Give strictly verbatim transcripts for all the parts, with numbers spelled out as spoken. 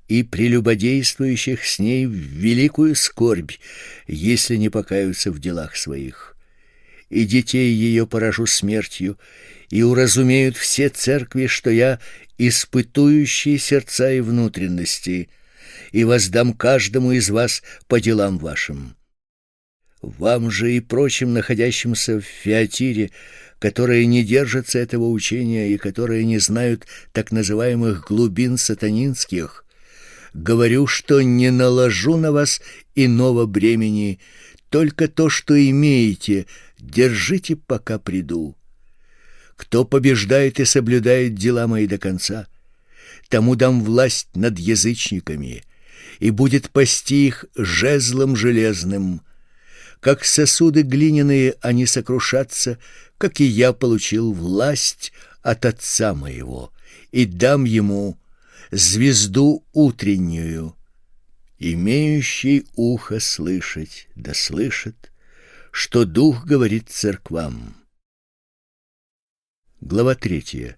и прелюбодействующих с ней в великую скорбь, если не покаются в делах своих. И детей ее поражу смертью, и уразумеют все церкви, что я испытующий сердца и внутренности, и воздам каждому из вас по делам вашим. Вам же и прочим, находящимся в Фиатире, которые не держатся этого учения и которые не знают так называемых глубин сатанинских, говорю, что не наложу на вас иного бремени, только то, что имеете, держите, пока приду. Кто побеждает и соблюдает дела мои до конца, тому дам власть над язычниками, и будет пасти их жезлом железным. Как сосуды глиняные они сокрушатся, как и я получил власть от Отца моего, и дам ему звезду утреннюю. Имеющий ухо слышать, да слышит, что Дух говорит церквам. Глава третья.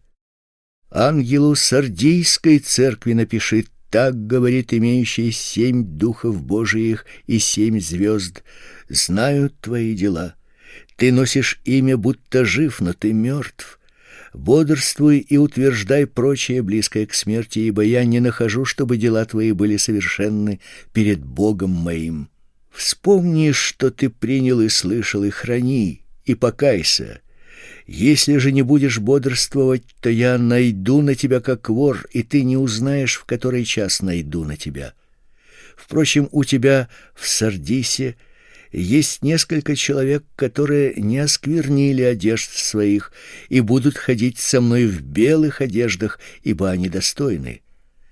Ангелу Сардийской церкви напиши: так говорит имеющий семь духов Божиих и семь звезд: знают твои дела. Ты носишь имя, будто жив, но ты мертв. Бодрствуй и утверждай прочее, близкое к смерти, ибо я не нахожу, чтобы дела твои были совершенны перед Богом моим. Вспомни, что ты принял и слышал, и храни, и покайся. Если же не будешь бодрствовать, то я найду на тебя как вор, и ты не узнаешь, в который час найду на тебя. Впрочем, у тебя в Сардисе есть несколько человек, которые не осквернили одежд своих и будут ходить со мной в белых одеждах, ибо они достойны.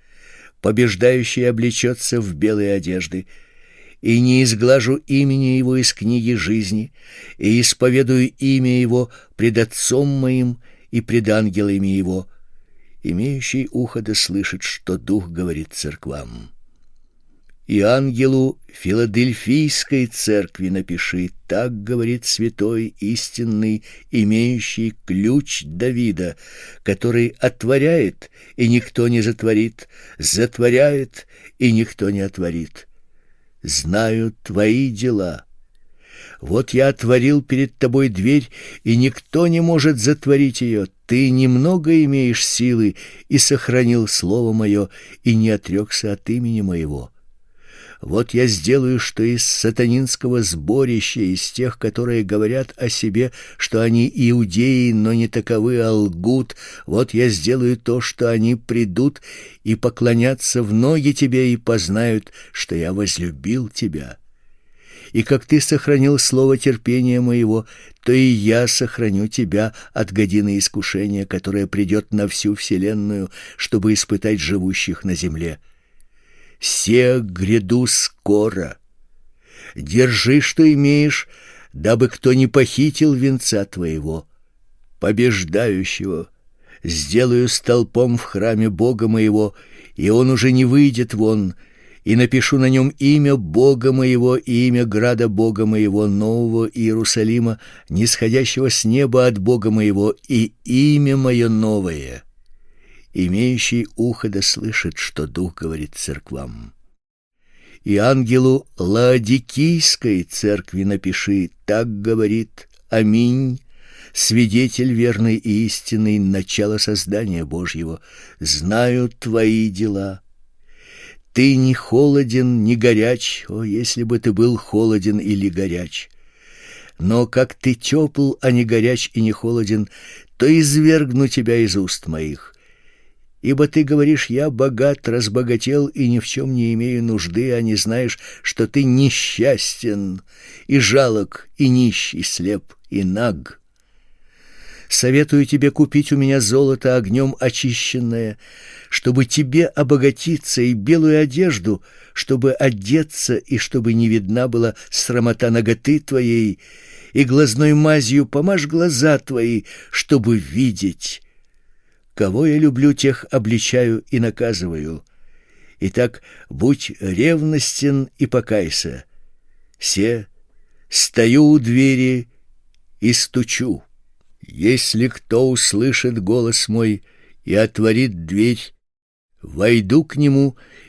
Побеждающий облечется в белые одежды, и не изглажу имени его из книги жизни, и исповедую имя его пред Отцом моим и пред ангелами его. Имеющий ухо да слышит, что Дух говорит церквам. И ангелу Филадельфийской церкви напиши: так говорит святой истинный, имеющий ключ Давида, который отворяет, и никто не затворит, затворяет, и никто не отворит. Знаю твои дела. Вот я отворил перед тобой дверь, и никто не может затворить ее. Ты немного имеешь силы и сохранил слово мое, и не отрекся от имени моего. Вот я сделаю, что из сатанинского сборища, из тех, которые говорят о себе, что они иудеи, но не таковы, а лгут, вот я сделаю то, что они придут и поклонятся в ноги тебе и познают, что я возлюбил тебя. И как ты сохранил слово терпения моего, то и я сохраню тебя от годины искушения, которое придет на всю вселенную, чтобы испытать живущих на земле. Се гряду скоро. Держи, что имеешь, дабы кто не похитил венца твоего. Побеждающего сделаю столпом в храме Бога моего, и он уже не выйдет вон, и напишу на нем имя Бога моего и имя града Бога моего, нового Иерусалима, нисходящего с неба от Бога моего, и имя мое новое. Имеющий ухо да слышит, что Дух говорит церквам. И ангелу Лаодикийской церкви напиши: так говорит Аминь, свидетель верный и истинный, начало создания Божьего. Знаю твои дела. Ты не холоден, не горяч, о, если бы ты был холоден или горяч. Но как ты тепл, а не горяч и не холоден, то извергну тебя из уст моих. Ибо ты говоришь: я богат, разбогател и ни в чем не имею нужды, а не знаешь, что ты несчастен, и жалок, и нищий, слеп, и наг. Советую тебе купить у меня золото огнем очищенное, чтобы тебе обогатиться, и белую одежду, чтобы одеться, и чтобы не видна была срамота наготы твоей, и глазной мазью помажь глаза твои, чтобы видеть. Кого я люблю, тех обличаю и наказываю. Итак, будь ревностен и покайся. Се, стою у двери и стучу. Если кто услышит голос мой и отворит дверь, войду к нему